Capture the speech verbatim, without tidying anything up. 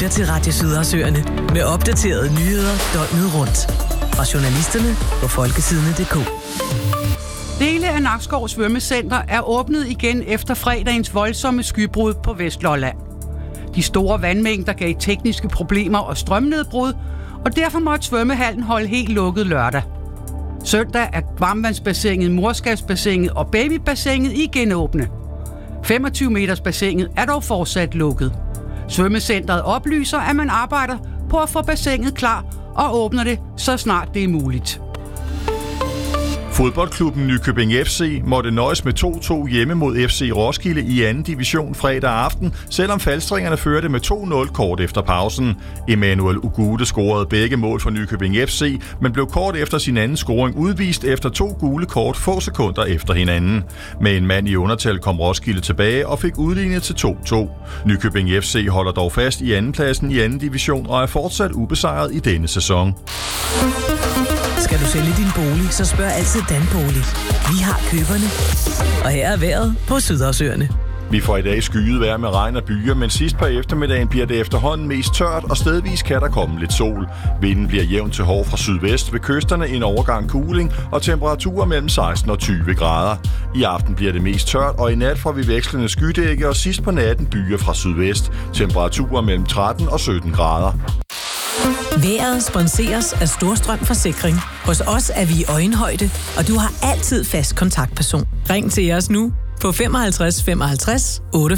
lytter til Radio Sydersøerne med opdaterede nyheder døgnet rundt. Fra journalisterne på folketidene punktum d k. Dele af Nakskov Svømmecenter er åbnet igen efter fredagens voldsomme skybrud på Vestlolland. De store vandmængder gav tekniske problemer og strømnedbrud, og derfor måtte svømmehallen holde helt lukket lørdag. Søndag er varmvandsbassinet, Morskabsbassinet og Babybassinet igen åbne. femogtyve meters bassinet er dog fortsat lukket. Svømmecentret oplyser, at man arbejder på at få bassinet klar og åbner det, så snart det er muligt. Fodboldklubben Nykøbing F C måtte nøjes med to to hjemme mod F C Roskilde i anden division fredag aften, selvom falstringerne førte med to nul kort efter pausen. Emmanuel Ugude scorede begge mål for Nykøbing F C, men blev kort efter sin anden scoring udvist efter to gule kort få sekunder efter hinanden. Med en mand i undertal kom Roskilde tilbage og fik udlignet til to to. Nykøbing F C holder dog fast i andenpladsen i anden division og er fortsat ubesejret i denne sæson. Skal du sælge din bolig, så spørg altid Danbolig. Vi har køberne. Og her er vejret på Sydersøerne. Vi får i dag skyet vejr med regn og byer, men sidst på eftermiddagen bliver det efterhånden mest tørt, og stedvis kan der komme lidt sol. Vinden bliver jævn til hård fra sydvest, ved kysterne en overgang kuling og temperaturer mellem seksten og tyve grader. I aften bliver det mest tørt, og i nat får vi vekslende skydække, og sidst på natten byer fra sydvest. Temperaturer mellem tretten og sytten grader. Vejret sponseres af Storstrøm Forsikring. Hos os er vi i øjenhøjde, og du har altid fast kontaktperson. Ring til os nu på femoghalvtreds femoghalvtreds